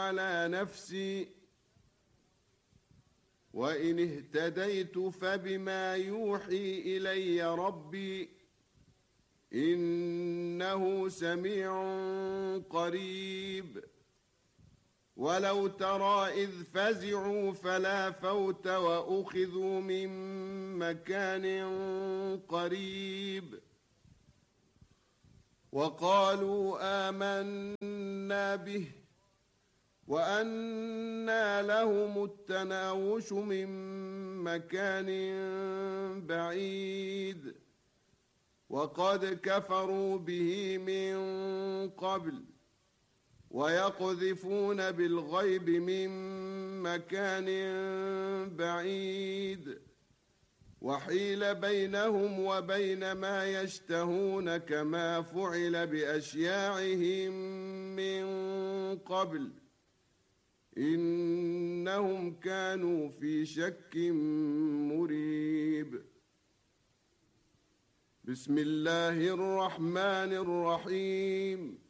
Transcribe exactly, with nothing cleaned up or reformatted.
على نفسي وإن اهتديت فبما يوحي إلي ربي إنه سميع قريب ولو ترى إذ فزعوا فلا فوت وأخذوا من مكان قريب وقالوا آمنا به وأنى لهم التناوش من مكان بعيد وقد كفروا به من قبل ويقذفون بالغيب من مكان بعيد وحيل بينهم وبين ما يشتهون كما فعل بأشياعهم من قبل إنهم كانوا في شك مريب. بسم الله الرحمن الرحيم.